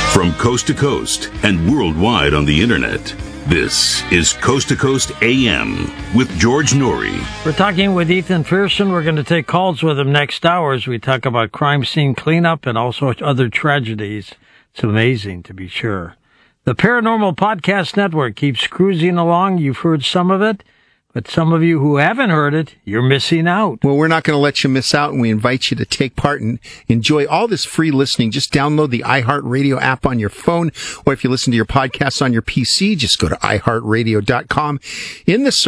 From coast to coast and worldwide on the internet, this is Coast to Coast AM with George Noory. We're talking with Ethan Pearson. We're going to take calls with him next hour as we talk about crime scene cleanup and also other tragedies. It's amazing, to be sure. The Paranormal Podcast Network keeps cruising along. You've heard some of it, but some of you who haven't heard it, you're missing out. Well, we're not going to let you miss out, and we invite you to take part and enjoy all this free listening. Just download the iHeartRadio app on your phone, or if you listen to your podcasts on your PC, just go to iHeartRadio.com. In the